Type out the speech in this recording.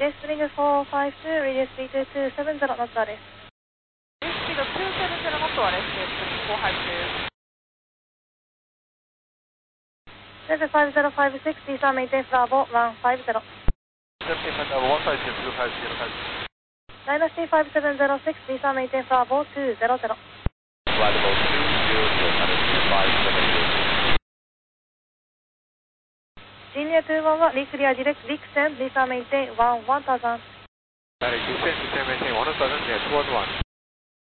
Spring 452, radius speed 270 knots です。 スピード270ノットはです。スプリング452。 5056, please maintain Bravo 150. Dynasty 5706, please maintain Bravo 200. Genia 211, reclear direct Dixon, please maintain 1000. Direct Dixon, maintain 1000, yes, 111.